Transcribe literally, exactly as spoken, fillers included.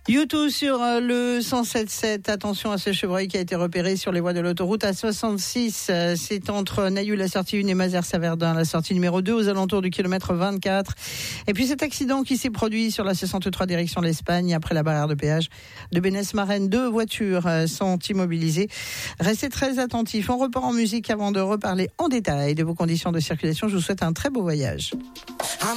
YouTube sur le cent sept sept. Attention à ce chevreuil qui a été repéré sur les voies de l'autoroute A soixante-six. C'est entre Nayoux, la sortie un, et Mazères-Saverdin, la sortie numéro deux, aux alentours du kilomètre vingt-quatre. Et puis cet accident qui s'est produit sur la soixante-trois direction l'Espagne, après la barrière de péage de Bénès-Marraine. Deux voitures sont immobilisées. Restez très attentifs. On repart en musique avant de reparler en détail de vos conditions de circulation. Je vous souhaite un très beau voyage.